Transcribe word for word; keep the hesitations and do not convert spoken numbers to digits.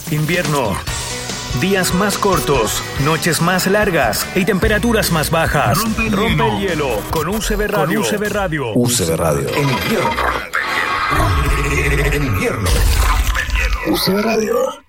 Invierno. Días más cortos, noches más largas y temperaturas más bajas. Rompe el, Rompe el hielo con U C B Radio. Con U C B Radio. U C B Radio. En invierno. En invierno. U C B Radio.